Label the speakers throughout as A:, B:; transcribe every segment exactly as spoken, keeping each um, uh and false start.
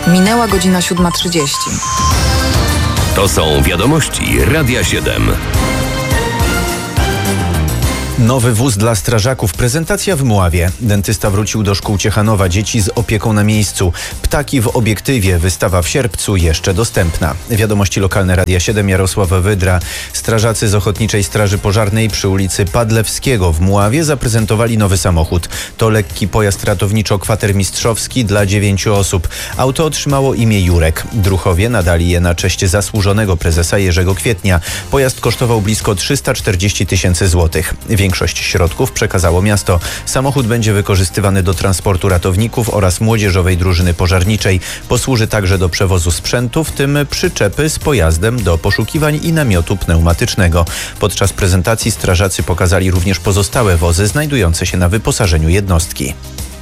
A: Minęła godzina siódma trzydzieści.
B: To są wiadomości Radia siedem.
C: Nowy wóz dla strażaków, prezentacja w Mławie. Dentysta wrócił do szkół Ciechanowa, dzieci z opieką na miejscu. Ptaki w obiektywie, wystawa w sierpcu jeszcze dostępna. Wiadomości lokalne Radia siedem, Jarosław Wydra. Strażacy z Ochotniczej Straży Pożarnej przy ulicy Padlewskiego w Mławie zaprezentowali nowy samochód. To lekki pojazd ratowniczo-kwatermistrzowski dla dziewięciu osób. Auto otrzymało imię Jurek. Druchowie nadali je na cześć zasłużonego prezesa Jerzego Kwietnia. Pojazd kosztował blisko trzysta czterdzieści tysięcy złotych. Większość środków przekazało miasto. Samochód będzie wykorzystywany do transportu ratowników oraz młodzieżowej drużyny pożarniczej. Posłuży także do przewozu sprzętu, w tym przyczepy z pojazdem do poszukiwań i namiotu pneumatycznego. Podczas prezentacji strażacy pokazali również pozostałe wozy znajdujące się na wyposażeniu jednostki.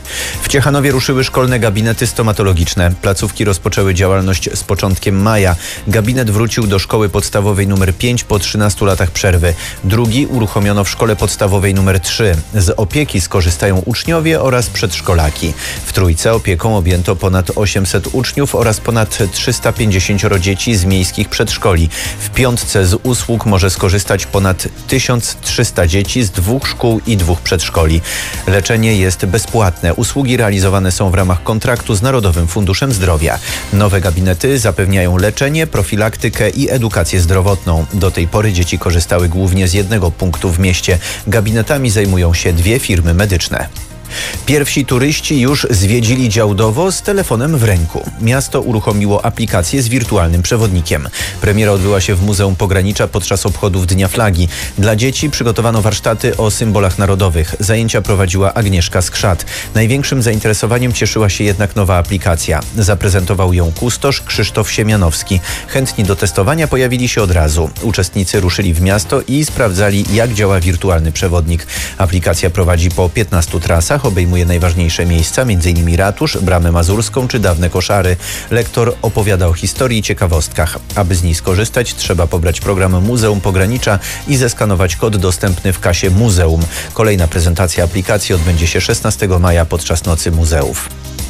C: W Ciechanowie ruszyły szkolne gabinety stomatologiczne. Placówki rozpoczęły działalność z początkiem maja. Gabinet wrócił do szkoły podstawowej numer pięć po trzynastu latach przerwy. Drugi uruchomiono w szkole podstawowej numer trzy. Z opieki skorzystają uczniowie oraz przedszkolaki. W Trójce opieką objęto ponad osiemset uczniów oraz ponad trzysta pięćdziesiąt dzieci z miejskich przedszkoli. W Piątce z usług może skorzystać ponad tysiąc trzysta dzieci z dwóch szkół i dwóch przedszkoli. Leczenie jest bezpłatne. Usługi realizowane są w ramach kontraktu z Narodowym Funduszem Zdrowia. Nowe gabinety zapewniają leczenie, profilaktykę i edukację zdrowotną. Do tej pory dzieci korzystały głównie z jednego punktu w mieście. Gabinetami zajmują się dwie firmy medyczne. Pierwsi turyści już zwiedzili Działdowo z telefonem w ręku. Miasto uruchomiło aplikację z wirtualnym przewodnikiem. Premiera odbyła się w Muzeum Pogranicza podczas obchodów Dnia Flagi. Dla dzieci przygotowano warsztaty o symbolach narodowych. Zajęcia prowadziła Agnieszka Skrzat. Największym zainteresowaniem cieszyła się jednak nowa aplikacja. Zaprezentował ją kustosz Krzysztof Siemianowski. Chętni do testowania pojawili się od razu. Uczestnicy ruszyli w miasto i sprawdzali, jak działa wirtualny przewodnik. Aplikacja prowadzi po piętnastu trasach. Obejmuje najważniejsze miejsca, m.in. ratusz, Bramę Mazurską czy dawne koszary. Lektor opowiada o historii i ciekawostkach. Aby z niej skorzystać, trzeba pobrać program Muzeum Pogranicza i zeskanować kod dostępny w kasie Muzeum. Kolejna prezentacja aplikacji odbędzie się szesnastego maja podczas Nocy Muzeów.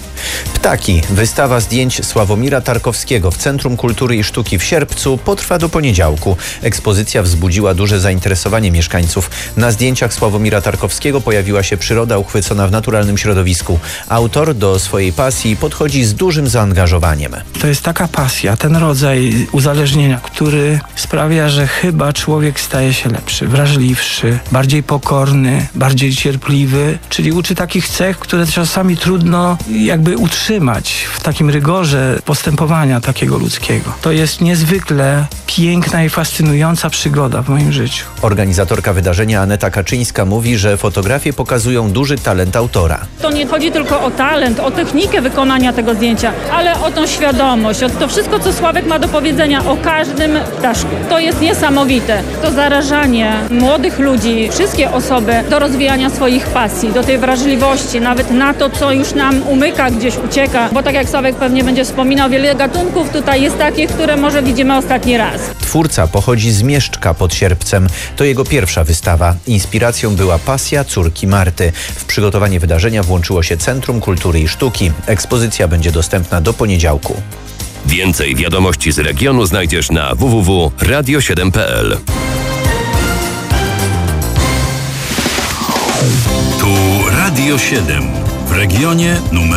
C: Ptaki. Wystawa zdjęć Sławomira Tarkowskiego w Centrum Kultury i Sztuki w sierpcu potrwa do poniedziałku. Ekspozycja wzbudziła duże zainteresowanie mieszkańców. Na zdjęciach Sławomira Tarkowskiego pojawiła się przyroda uchwycona w naturalnym środowisku. Autor do swojej pasji podchodzi z dużym zaangażowaniem.
D: To jest taka pasja, ten rodzaj uzależnienia, który sprawia, że chyba człowiek staje się lepszy, wrażliwszy, bardziej pokorny, bardziej cierpliwy, czyli uczy takich cech, które czasami trudno jakby utrzymać w takim rygorze postępowania takiego ludzkiego. To jest niezwykle piękna i fascynująca przygoda w moim życiu.
C: Organizatorka wydarzenia Aneta Kaczyńska mówi, że fotografie pokazują duży talent autora.
E: To nie chodzi tylko o talent, o technikę wykonania tego zdjęcia, ale o tą świadomość, o to wszystko, co Sławek ma do powiedzenia o każdym ptaszku. To jest niesamowite. To zarażanie młodych ludzi, wszystkie osoby do rozwijania swoich pasji, do tej wrażliwości, nawet na to, co już nam umyka, gdzieś ucieka, bo tak jak Sławek pewnie będzie wspominał, wiele gatunków tutaj jest takich, które może widzimy ostatni raz.
C: Twórca pochodzi z Mieszczka pod Sierpcem. To jego pierwsza wystawa. Inspiracją była pasja córki Marty. W przygotowanie wydarzenia włączyło się Centrum Kultury i Sztuki. Ekspozycja będzie dostępna do poniedziałku.
B: Więcej wiadomości z regionu znajdziesz na w w w kropka radio siedem kropka p l.
F: Tu Radio siedem w regionie numer